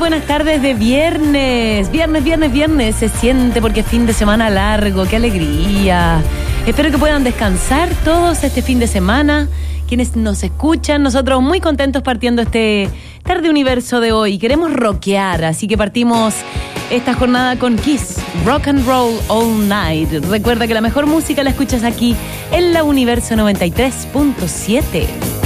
buenas tardes de viernes. Viernes. Se siente porque es fin de semana largo. ¡Qué alegría! Espero que puedan descansar todos este fin de semana. Quienes nos escuchan, nosotros muy contentos partiendo este Tarde Universo de hoy. Queremos rockear, así que partimos esta jornada con Kiss, Rock and Roll All Night. Recuerda que la mejor música la escuchas aquí en la Universo 93.7.